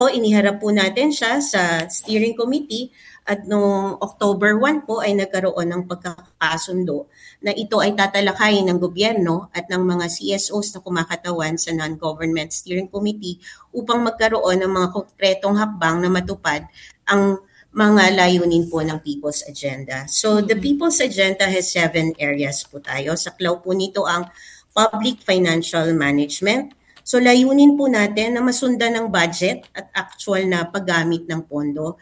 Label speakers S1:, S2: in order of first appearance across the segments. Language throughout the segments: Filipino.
S1: iniharap po natin siya sa steering committee at noong October 1 po ay nagkaroon ng pagkakasundo na ito ay tatalakayin ng gobyerno at ng mga CSOs na kumakatawan sa non-government steering committee upang magkaroon ng mga konkretong hakbang na matupad ang mga layunin po ng People's Agenda. So the People's Agenda has 7 areas po tayo. Saklaw po nito ang public financial management. So layunin po natin na masundan ng budget at actual na paggamit ng pondo.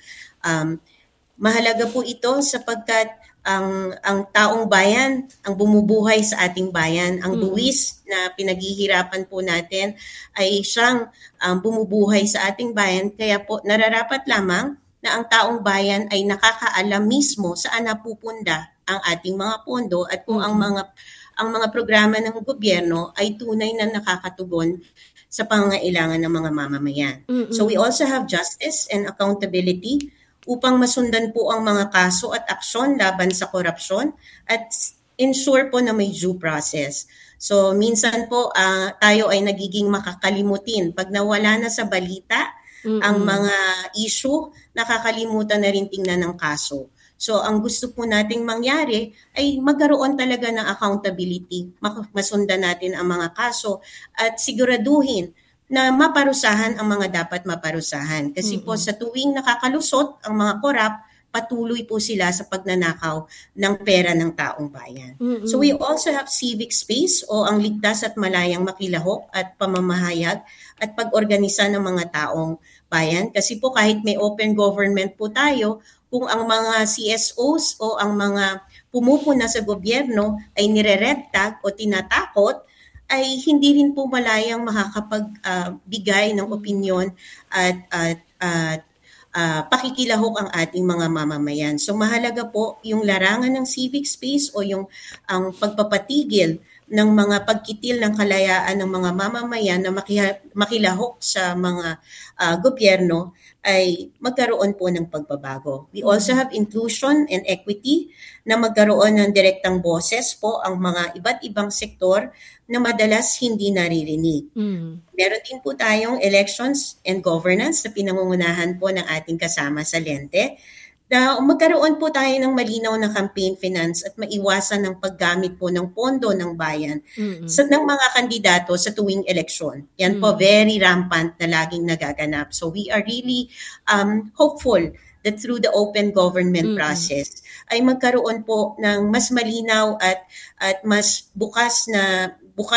S1: Mahalaga po ito sapagkat ang taong bayan, ang bumubuhay sa ating bayan, ang buwis na pinaghihirapan po natin ay siyang bumubuhay sa ating bayan. Kaya po nararapat lamang na ang taong bayan ay nakakaalam mismo saan napupunta ang ating mga pondo at kung ang mga programa ng gobyerno ay tunay na nakakatugon sa pangangailangan ng mga mamamayan. So we also have justice and accountability upang masundan po ang mga kaso at aksyon laban sa korupsyon at ensure po na may due process. So minsan po tayo ay nagiging makakalimutin. Pag nawala na sa balita ang mga issue, nakakalimutan na rin tingnan ng kaso. So ang gusto po nating mangyari ay magkaroon talaga ng accountability, masundan natin ang mga kaso at siguraduhin na maparusahan ang mga dapat maparusahan. Kasi po sa tuwing nakakalusot ang mga korap, patuloy po sila sa pagnanakaw ng pera ng taong bayan. So we also have civic space o ang ligtas at malayang makilahok at pamamahayag at pag-organisa ng mga taong bayan. Kasi po kahit may open government po tayo, kung ang mga CSOs o ang mga pumupuna sa gobyerno ay nire-red tag o tinatakot, ay hindi rin po malayang makakapagbigay ng opinyon at pakikilahok ang ating mga mamamayan. So mahalaga po yung larangan ng civic space o yung ang pagpapatigil ng mga pagkitil ng kalayaan ng mga mamamayan na makilahok sa mga gobyerno ay magkaroon po ng pagbabago. We also have inclusion and equity na magkaroon ng direktang boses po ang mga iba't ibang sektor na madalas hindi naririnig. Meron din po tayong elections and governance na pinangungunahan po ng ating kasama sa Lente na magkaroon po tayo ng malinaw na campaign finance at maiwasan ng paggamit po ng pondo ng bayan ng mga kandidato sa tuwing eleksyon. Yan po very rampant na laging nagaganap. So we are really hopeful that through the open government process ay magkaroon po ng mas malinaw at mas bukas na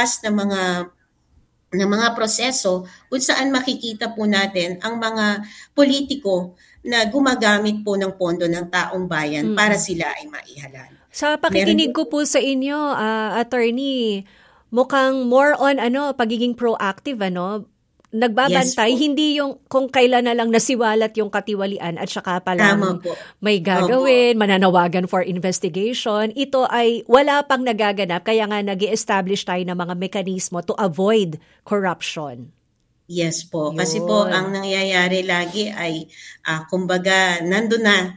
S1: mga proseso kung saan makikita po natin ang mga politiko na gumagamit po ng pondo ng taong bayan para sila ay maihalal.
S2: Sa pakikinig ko po sa inyo, attorney, mukhang more on pagiging proactive, nagbabantay, hindi yung kung kailan na lang nasiwalat yung katiwalian at saka pa lang may gagawin, mananawagan for investigation. Ito ay wala pang nagaganap, kaya nga nag-i-establish tayo ng mga mekanismo to avoid corruption.
S1: Yes po. Kasi po ang nangyayari lagi ay kumbaga nandun na,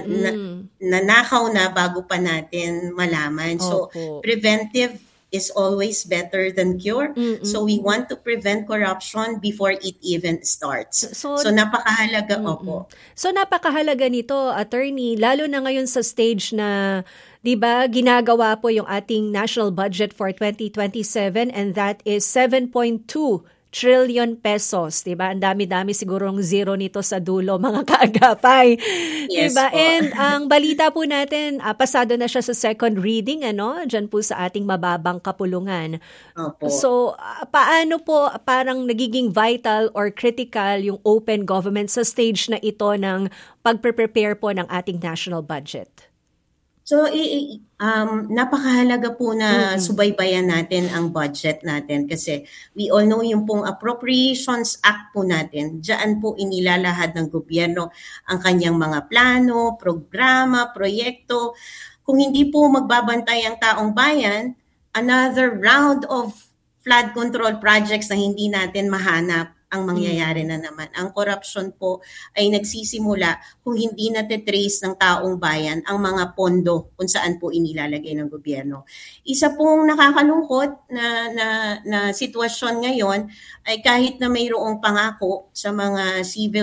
S1: nanakaw na bago pa natin malaman. So preventive is always better than cure. So we want to prevent corruption before it even starts. So napakahalaga po.
S2: So napakahalaga nito, attorney, lalo na ngayon sa stage na 'di ba, ginagawa po yung ating national budget for 2027 and that is 7.2 trillion pesos, 'di ba? Ang dami-dami sigurong zero nito sa dulo, mga kaagapay.
S1: Yes,
S2: 'di ba?
S1: po.
S2: And ang balita po natin, pasado na siya sa second reading, diyan po sa ating mababang kapulungan.
S1: Opo.
S2: So, paano po parang nagiging vital or critical yung open government sa stage na ito ng pagpe-prepare po ng ating national budget?
S1: So, napakahalaga po na subaybayan natin ang budget natin kasi we all know yung pong Appropriations Act po natin, diyan po inilalahad ng gobyerno ang kanyang mga plano, programa, proyekto. Kung hindi po magbabantay ang taong bayan, another round of flood control projects na hindi natin mahanap ang mangyayari na naman. Ang corruption po ay nagsisimula kung hindi natitrace ng taong bayan ang mga pondo kung saan po inilalagay ng gobyerno. Isa pong nakakalungkot na sitwasyon ngayon ay kahit na mayroong pangako sa mga civil